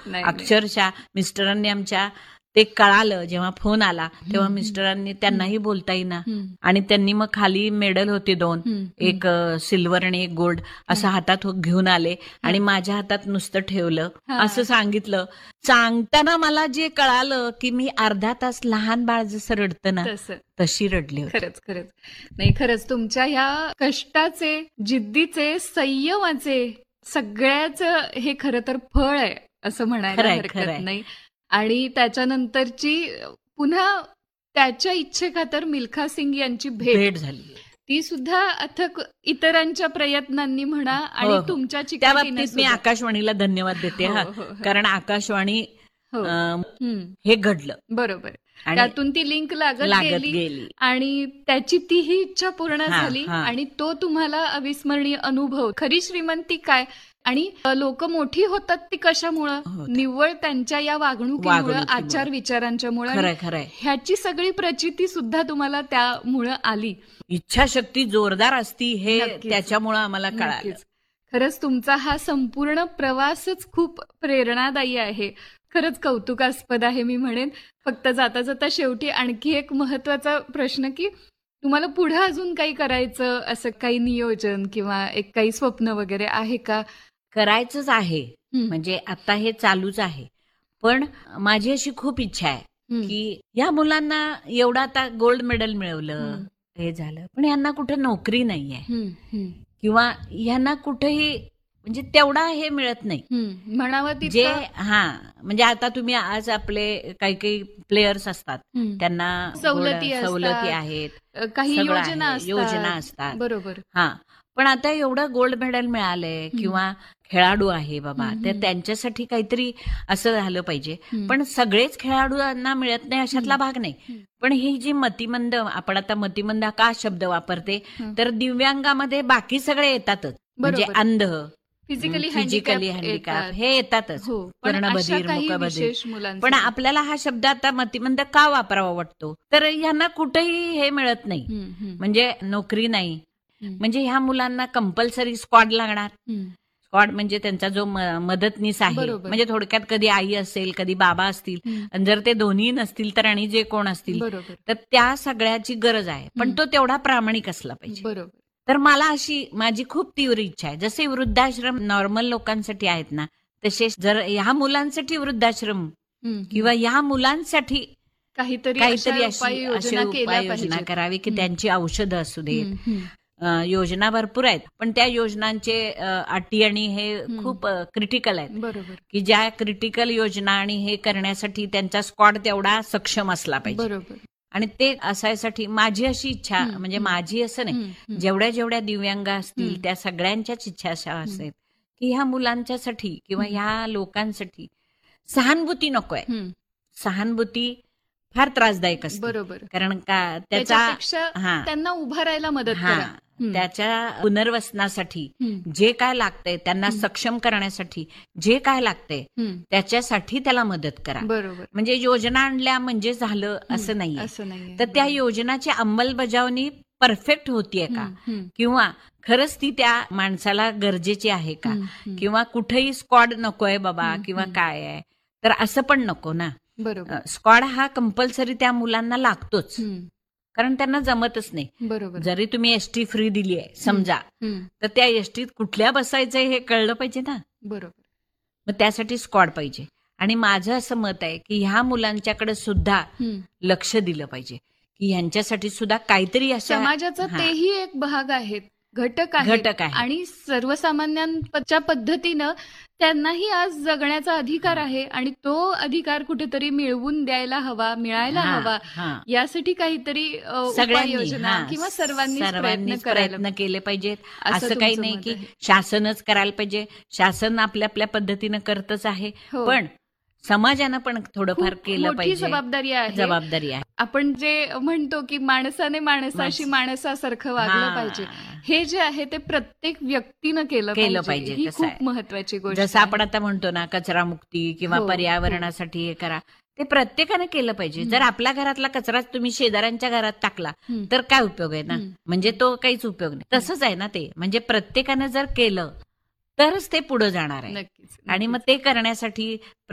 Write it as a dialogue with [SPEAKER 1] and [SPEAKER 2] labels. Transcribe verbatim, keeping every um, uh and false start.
[SPEAKER 1] नाही, नाही.
[SPEAKER 2] अक्षरशः मिस्टरांनी आमच्या ते कळालं जेव्हा फोन आला तेव्हा मिस्टरांनी त्यांनाही बोलता येईना
[SPEAKER 1] हम्म.
[SPEAKER 2] आणि त्यांनी मग खाली मेडल होते दोन,
[SPEAKER 1] हम्म.
[SPEAKER 2] एक सिल्वर आणि एक गोल्ड असं हातात हो- घेऊन आले आणि माझ्या हातात नुसतं ठेवलं,
[SPEAKER 1] हा.
[SPEAKER 2] असं सांगितलं. सांगताना मला जे कळालं की मी अर्धा तास लहान बाळ जसं रडतं ना
[SPEAKER 1] तसं
[SPEAKER 2] तशी रडली होती.
[SPEAKER 1] खरंच खरंच नाही खरंच तुमच्या ह्या कष्टाचे, जिद्दीचे, संयमाचे सगळ्याच हे खरं तर फळ आहे असं म्हणायला
[SPEAKER 2] खरंय,
[SPEAKER 1] हरकत
[SPEAKER 2] खरंय.
[SPEAKER 1] नाही. आणि त्याच्यानंतरची पुन्हा त्याच्या इच्छेखातर मिल्खा सिंग यांची भेट
[SPEAKER 2] भेट झाली.
[SPEAKER 1] ती सुद्धा अथक इतरांच्या प्रयत्नांनी म्हणा आणि
[SPEAKER 2] हो, हो.
[SPEAKER 1] तुमच्या
[SPEAKER 2] त्या
[SPEAKER 1] चिकाटीनं
[SPEAKER 2] बाबतीत मी
[SPEAKER 1] सुद्धा.
[SPEAKER 2] आकाशवाणीला धन्यवाद देते
[SPEAKER 1] हो,
[SPEAKER 2] हा
[SPEAKER 1] हो, हो.
[SPEAKER 2] कारण आकाशवाणी
[SPEAKER 1] हो.
[SPEAKER 2] अं,
[SPEAKER 1] हम्म.
[SPEAKER 2] हे घडलं
[SPEAKER 1] बरोबर.
[SPEAKER 2] आणि
[SPEAKER 1] त्यातून ती लिंक लागत
[SPEAKER 2] लागत
[SPEAKER 1] गेली
[SPEAKER 2] गेली.
[SPEAKER 1] आणि त्याची तीही इच्छा पूर्ण
[SPEAKER 2] हा,
[SPEAKER 1] झाली
[SPEAKER 2] हा.
[SPEAKER 1] आणि तो तुम्हाला अविस्मरणीय अनुभव. खरी श्रीमंती काय आणि लोक मोठी होतात ती कशामुळं?
[SPEAKER 2] होत.
[SPEAKER 1] निव्वळ त्यांच्या या वागणुकीमुळं,
[SPEAKER 2] वागणुकीमुळं.
[SPEAKER 1] आचार विचारांच्या मुळे.
[SPEAKER 2] खरंय खरंय
[SPEAKER 1] ह्याची सगळी प्रचिती सुद्धा तुम्हाला त्यामुळं आली.
[SPEAKER 2] इच्छाशक्ती जोरदार असती हे
[SPEAKER 1] नक्कीच.
[SPEAKER 2] त्याच्यामुळं आम्हाला कळालं.
[SPEAKER 1] नक्कीच. खरंच तुमचा हा संपूर्ण प्रवासच खूप प्रेरणादायी आहे. खरंच कौतुकास्पद आहे मी म्हणेन. फक्त जाता जाता शेवटी आणखी एक महत्वाचा प्रश्न की तुम्हाला पुढे अजून काही करायचं असं काही नियोजन किंवा एक काही स्वप्न वगैरे आहे का?
[SPEAKER 2] करायचंच आहे
[SPEAKER 1] हम्म.
[SPEAKER 2] म्हणजे आता हे चालूच आहे, पण माझी अशी खूप इच्छा आहे
[SPEAKER 1] हम्म.
[SPEAKER 2] की या मुलांना एवढं आता गोल्ड मेडल मिळवलं,
[SPEAKER 1] हम्म.
[SPEAKER 2] हे झालं, पण यांना कुठे नोकरी नाहीये
[SPEAKER 1] हम्म. हम्म.
[SPEAKER 2] किंवा यांना कुठेही म्हणजे तेवढा हे मिळत नाही
[SPEAKER 1] हम्म. म्हणावं
[SPEAKER 2] जे
[SPEAKER 1] तितकं.
[SPEAKER 2] हा म्हणजे आता तुम्ही आज आपले काही काही प्लेयर्स असतात
[SPEAKER 1] हम्म.
[SPEAKER 2] त्यांना
[SPEAKER 1] सवलती
[SPEAKER 2] गोल्ड-
[SPEAKER 1] असतात.
[SPEAKER 2] सवलती आहेत,
[SPEAKER 1] अ, काही
[SPEAKER 2] सगळं
[SPEAKER 1] योजना
[SPEAKER 2] आहे,
[SPEAKER 1] असतात.
[SPEAKER 2] योजना असतात.
[SPEAKER 1] बरोबर.
[SPEAKER 2] हा पण आता एवढं गोल्ड मेडल मिळालंय किंवा खेळाडू आहे बाबा
[SPEAKER 1] हम्म,
[SPEAKER 2] तर
[SPEAKER 1] हम्म.
[SPEAKER 2] त्यांच्यासाठी काहीतरी असं झालं पाहिजे.
[SPEAKER 1] हम्म.
[SPEAKER 2] पण सगळेच खेळाडूंना मिळत नाही अशातला भाग नाही.
[SPEAKER 1] हम्म.
[SPEAKER 2] पण ही जी मतिमंद, आपण आता मतिमंद का शब्द वापरते
[SPEAKER 1] हम्म.
[SPEAKER 2] तर दिव्यांगामध्ये बाकी सगळे येतातच, म्हणजे
[SPEAKER 1] बरोबर.
[SPEAKER 2] अंध,
[SPEAKER 1] फिजिकली
[SPEAKER 2] फिजिकली
[SPEAKER 1] हँडिकॅप
[SPEAKER 2] हँडिकॅप
[SPEAKER 1] येतात.
[SPEAKER 2] हे येतातच,
[SPEAKER 1] हो पण अशा
[SPEAKER 2] कर्णबधीर,
[SPEAKER 1] काही
[SPEAKER 2] मुकबधीर.
[SPEAKER 1] विशेष मुलांसाठी.
[SPEAKER 2] पण आपल्याला हा शब्द आता मतिमंद का वापरावा वाटतो तर यांना कुठेही हे मिळत नाही,
[SPEAKER 1] हम्म. हम्म.
[SPEAKER 2] म्हणजे नोकरी नाही.
[SPEAKER 1] हम्म.
[SPEAKER 2] म्हणजे ह्या मुलांना कंपल्सरी स्क्वॉड लागणार.
[SPEAKER 1] हम्म.
[SPEAKER 2] स्क्वॉड म्हणजे त्यांचा जो म- मदतनीस आहे,
[SPEAKER 1] बरोबर.
[SPEAKER 2] म्हणजे थोडक्यात कधी आई असेल कधी बाबा असतील
[SPEAKER 1] हम्म.
[SPEAKER 2] आणि जर ते दोन्ही नसतील तर आणि जे कोण असतील
[SPEAKER 1] बरोबर.
[SPEAKER 2] तर त्या सगळ्याची गरज आहे. पण
[SPEAKER 1] हम्म.
[SPEAKER 2] तो तेवढा प्रामाणिक असला पाहिजे.
[SPEAKER 1] बरोबर.
[SPEAKER 2] तर मला अशी माझी खूप तीव्र इच्छा आहे, जसे वृद्धाश्रम नॉर्मल लोकांसाठी आहेत ना तसे जर ह्या मुलांसाठी वृद्धाश्रम
[SPEAKER 1] हम्म.
[SPEAKER 2] किंवा ह्या मुलांसाठी
[SPEAKER 1] काहीतरी
[SPEAKER 2] काहीतरी
[SPEAKER 1] अशा
[SPEAKER 2] अशी
[SPEAKER 1] उपाययोजना
[SPEAKER 2] अशी
[SPEAKER 1] केल्या
[SPEAKER 2] उपाययोजना
[SPEAKER 1] पाहिजेत.
[SPEAKER 2] करावी की
[SPEAKER 1] हम्म.
[SPEAKER 2] त्यांची औषधं असू देत.
[SPEAKER 1] हम्म. हम्म.
[SPEAKER 2] अ, योजना भरपूर आहेत पण त्या योजनांचे अ, अटी आणि हे खूप क्रिटिकल आहेत
[SPEAKER 1] बरोबर.
[SPEAKER 2] की ज्या क्रिटिकल योजना आणि हे करण्यासाठी त्यांचा स्क्वॉड तेवढा सक्षम असला पाहिजे.
[SPEAKER 1] बरोबर.
[SPEAKER 2] आणि ते असायसाठी माझी अशी इच्छा,
[SPEAKER 1] हम्म,
[SPEAKER 2] म्हणजे
[SPEAKER 1] हम्म.
[SPEAKER 2] माझी असं नाही,
[SPEAKER 1] हम्म. हम्म.
[SPEAKER 2] जेवढ्या जेवढ्या दिव्यांग असतील
[SPEAKER 1] हम्म.
[SPEAKER 2] त्या सगळ्यांच्याच इच्छा अशा असेल की ह्या मुलांच्यासाठी किंवा
[SPEAKER 1] हम्म.
[SPEAKER 2] ह्या लोकांसाठी सहानुभूती नकोय.
[SPEAKER 1] हम्म.
[SPEAKER 2] सहानुभूती फार त्रासदायक असते.
[SPEAKER 1] बरोबर.
[SPEAKER 2] कारण का त्याचा
[SPEAKER 1] त्याच्यापेक्षा
[SPEAKER 2] हा
[SPEAKER 1] त्यांना उभा राहायला मदत
[SPEAKER 2] हा
[SPEAKER 1] करा. हम्म.
[SPEAKER 2] त्याच्या पुनर्वसनासाठी
[SPEAKER 1] हम्म.
[SPEAKER 2] जे काय लागतंय त्यांना सक्षम करण्यासाठी जे काय लागतंय
[SPEAKER 1] हम्म.
[SPEAKER 2] त्याच्यासाठी त्याला मदत करा.
[SPEAKER 1] बरोबर.
[SPEAKER 2] म्हणजे योजना आणल्या म्हणजे झालं असं नाहीये.
[SPEAKER 1] असं नाहीये.
[SPEAKER 2] तर त्या योजनाची अंमलबजावणी परफेक्ट होतीये का
[SPEAKER 1] हम्म. हम्म.
[SPEAKER 2] किंवा खरंच ती त्या माणसाला गरजेची आहे का
[SPEAKER 1] हम्म. हम्म.
[SPEAKER 2] किंवा कुठेही स्क्वॉड नकोय बाबा
[SPEAKER 1] हम्म.
[SPEAKER 2] किंवा
[SPEAKER 1] हम्म.
[SPEAKER 2] काय आहे तर असं पण नको ना.
[SPEAKER 1] बरोबर.
[SPEAKER 2] स्क्वॉड हा कंपल्सरी त्या मुलांना लागतोच
[SPEAKER 1] हम्म.
[SPEAKER 2] कारण त्यांना जमतच नाही.
[SPEAKER 1] बरोबर.
[SPEAKER 2] जरी तुम्ही एसटी फ्री दिली आहे समजा
[SPEAKER 1] हम्म.
[SPEAKER 2] तर त्या एसटीत कुठल्या बसायचंय हे कळलं पाहिजे ना.
[SPEAKER 1] बरोबर.
[SPEAKER 2] मग त्यासाठी स्क्वॉड पाहिजे. आणि माझं असं मत आहे की ह्या मुलांच्याकडे सुद्धा
[SPEAKER 1] हम्म.
[SPEAKER 2] लक्ष दिलं पाहिजे की ह्यांच्यासाठी सुद्धा काहीतरी असं
[SPEAKER 1] समाजाचा
[SPEAKER 2] हा.
[SPEAKER 1] तेही एक भाग आहेत, घटक आहेत.
[SPEAKER 2] घटक आहे.
[SPEAKER 1] आणि सर्वसामान्यांच्या पद्धतीनं त्यांनाही आज जगण्याचा अधिकार आहे आणि तो अधिकार कुठेतरी मिळवून द्यायला हवा, मिळायला
[SPEAKER 2] हा,
[SPEAKER 1] हवा.
[SPEAKER 2] हा.
[SPEAKER 1] यासाठी काहीतरी अ,
[SPEAKER 2] सगळ्यांनी
[SPEAKER 1] उपाययोजना
[SPEAKER 2] हा,
[SPEAKER 1] किंवा सर्वांनी
[SPEAKER 2] सर्वांनीच प्रयत्न केले पाहिजेत.
[SPEAKER 1] असं
[SPEAKER 2] असं काही
[SPEAKER 1] तुमचं
[SPEAKER 2] नाही
[SPEAKER 1] मत
[SPEAKER 2] की
[SPEAKER 1] आहे.
[SPEAKER 2] शासनच करायला पाहिजे. शासन आपल्या आपल्या पद्धतीनं करतच आहे.
[SPEAKER 1] हो.
[SPEAKER 2] पण समाजानं पण थोडंफार
[SPEAKER 1] खूप
[SPEAKER 2] केलं
[SPEAKER 1] मोठी
[SPEAKER 2] पाहिजे.
[SPEAKER 1] जबाबदारी आहे.
[SPEAKER 2] जबाबदारी आहे.
[SPEAKER 1] आपण जे म्हणतो की माणसाने माणसाशी माणसासारखं वागलं
[SPEAKER 2] हा.
[SPEAKER 1] पाहिजे, हे जे आहे ते प्रत्येक व्यक्तीनं केलं
[SPEAKER 2] केलं पाहिजे.
[SPEAKER 1] ही
[SPEAKER 2] कसं
[SPEAKER 1] खूप
[SPEAKER 2] आहे.
[SPEAKER 1] महत्वाची गोष्ट
[SPEAKER 2] जसं
[SPEAKER 1] आहे.
[SPEAKER 2] आपण आता म्हणतो ना कचरा मुक्ती किंवा
[SPEAKER 1] हो,
[SPEAKER 2] पर्यावरणासाठी हे करा, ते प्रत्येकाने केलं पाहिजे. जर आपल्या घरातला कचराच तुम्ही शेजाऱ्यांच्या घरात टाकला
[SPEAKER 1] हम्म.
[SPEAKER 2] तर काय उपयोग आहे ना.
[SPEAKER 1] हम्म.
[SPEAKER 2] म्हणजे तो काहीच उपयोग नाही. तसंच आहे ना ते. म्हणजे प्रत्येकाने जर केलं तरच ते पुढे जाणार आहे.
[SPEAKER 1] नक्कीच
[SPEAKER 2] आणि मग
[SPEAKER 1] नक्कीच.
[SPEAKER 2] ते करण्यासाठी